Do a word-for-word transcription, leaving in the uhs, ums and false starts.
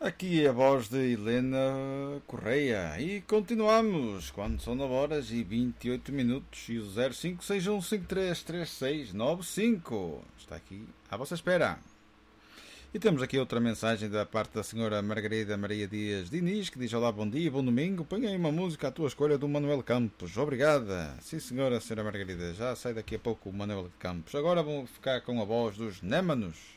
Aqui a voz de Helena Correia e continuamos quando são nove horas e vinte e oito minutos e o zero cinco seis um cinco três três seis nove cinco está aqui à vossa espera. E temos aqui outra mensagem da parte da senhora Margarida Maria Dias Diniz, que diz: olá, bom dia, bom domingo, põe aí uma música à tua escolha do Manuel Campos. Obrigada. Sim senhora, senhora Margarida, já sai daqui a pouco o Manuel Campos. Agora vamos ficar com a voz dos Némanos.